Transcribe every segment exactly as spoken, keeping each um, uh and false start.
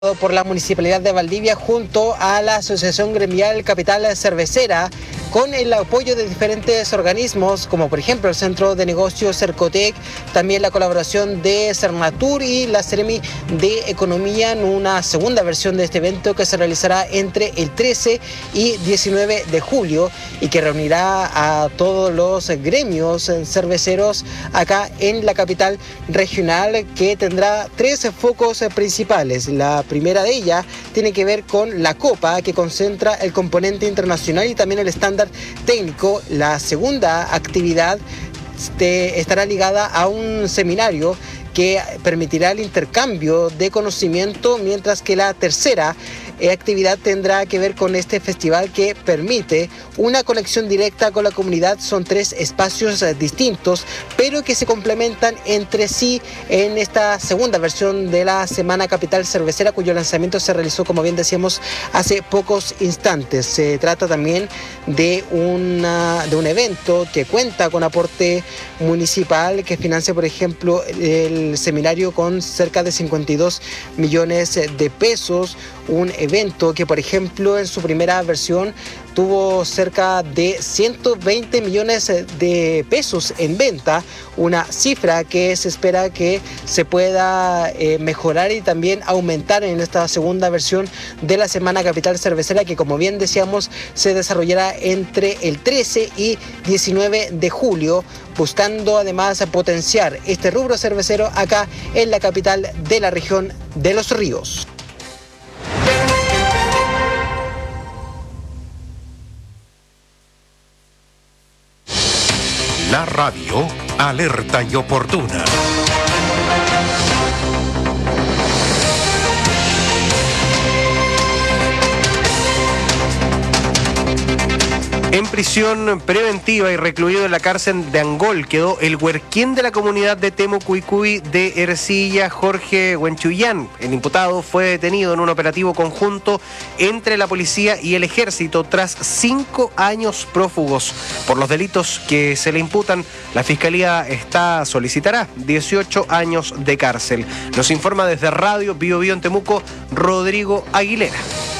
por la Municipalidad de Valdivia junto a la Asociación Gremial Capital Cervecera, con el apoyo de diferentes organismos como por ejemplo el Centro de Negocios Cercotec, también la colaboración de Cernatur y la Seremi de Economía en una segunda versión de este evento que se realizará entre el trece y diecinueve de julio y que reunirá a todos los gremios cerveceros acá en la capital regional, que tendrá tres focos principales. La primera de ellas tiene que ver con la Copa, que concentra el componente internacional y también el estándar técnico. La segunda actividad este, estará ligada a un seminario que permitirá el intercambio de conocimiento, mientras que la tercera actividad tendrá que ver con este festival que permite una conexión directa con la comunidad. Son tres espacios distintos, pero que se complementan entre sí en esta segunda versión de la Semana Capital Cervecera, cuyo lanzamiento se realizó, como bien decíamos, hace pocos instantes. Se trata también de, una, de un evento que cuenta con aporte municipal, que financia, por ejemplo, el seminario con cerca de cincuenta y dos millones de pesos, un evento que, por ejemplo, en su primera versión tuvo cerca de ciento veinte millones de pesos en venta, una cifra que se espera que se pueda eh, mejorar y también aumentar en esta segunda versión de la Semana Capital Cervecera, que, como bien decíamos, se desarrollará entre el trece y diecinueve de julio, buscando además potenciar este rubro cervecero acá en la capital de la región de Los Ríos. La radio alerta y oportuna. En prisión preventiva y recluido en la cárcel de Angol quedó el huerquén de la comunidad de Temucuicui de Ercilla, Jorge Huenchuyán. El imputado fue detenido en un operativo conjunto entre la policía y el ejército tras cinco años prófugos. Por los delitos que se le imputan, la Fiscalía está solicitará dieciocho años de cárcel. Nos informa desde Radio Bio Bio en Temuco, Rodrigo Aguilera.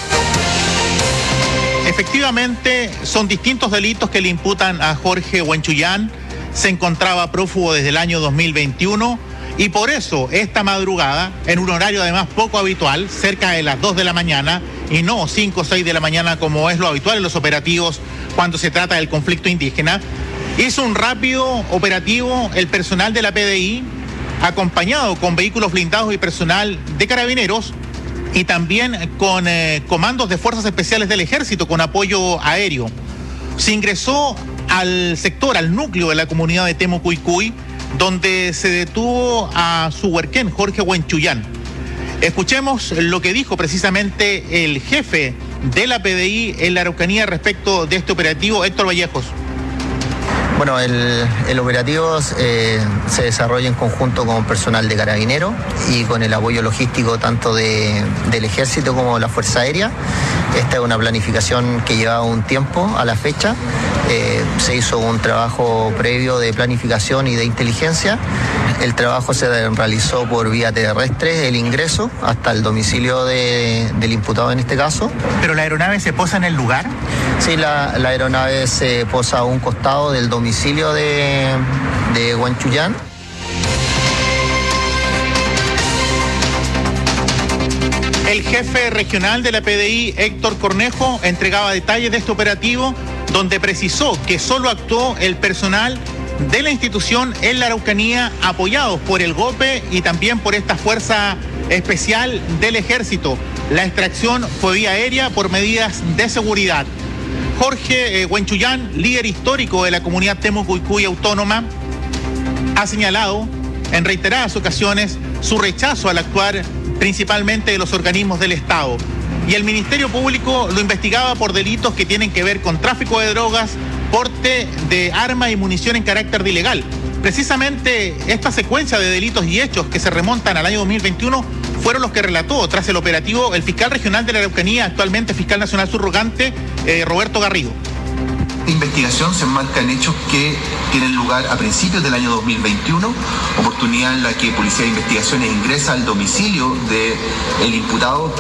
Efectivamente, son distintos delitos que le imputan a Jorge Huenchuyán. Se encontraba prófugo desde el año dos mil veintiuno y por eso esta madrugada, en un horario además poco habitual, cerca de las dos de la mañana y no cinco o seis de la mañana como es lo habitual en los operativos cuando se trata del conflicto indígena, hizo un rápido operativo el personal de la P D I, acompañado con vehículos blindados y personal de carabineros, y también con eh, comandos de fuerzas especiales del ejército con apoyo aéreo. Se ingresó al sector, al núcleo de la comunidad de Temucuicui, donde se detuvo a su huerquén, Jorge Huenchuyán. Escuchemos lo que dijo precisamente el jefe de la P D I en la Araucanía respecto de este operativo, Héctor Vallejos. Bueno, el, el operativo eh, se desarrolla en conjunto con personal de Carabineros y con el apoyo logístico tanto de, del Ejército como de la Fuerza Aérea. Esta es una planificación que llevaba un tiempo a la fecha. Eh, se hizo un trabajo previo de planificación y de inteligencia. El trabajo se realizó por vía terrestre, el ingreso hasta el domicilio de, del imputado en este caso. ¿Pero la aeronave se posa en el lugar? Sí, la, la aeronave se posa a un costado del domicilio de, de Huenchuyán. El jefe regional de la P D I, Héctor Cornejo, entregaba detalles de este operativo, donde precisó que solo actuó el personal de la institución en la Araucanía, apoyados por el GOPE y también por esta fuerza especial del ejército. La extracción fue vía aérea por medidas de seguridad. Jorge eh, Huenchuyán, líder histórico de la comunidad Temucuicui autónoma, ha señalado en reiteradas ocasiones su rechazo al actuar principalmente de los organismos del Estado. Y el Ministerio Público lo investigaba por delitos que tienen que ver con tráfico de drogas, porte de armas y munición en carácter de ilegal. Precisamente esta secuencia de delitos y hechos que se remontan al año dos mil veintiuno fueron los que relató tras el operativo el fiscal regional de la Araucanía, actualmente fiscal nacional subrogante, eh, Roberto Garrido. investigación se enmarca en hechos que tienen lugar a principios del año dos mil veintiuno, oportunidad en la que Policía de Investigaciones ingresa al domicilio del imputado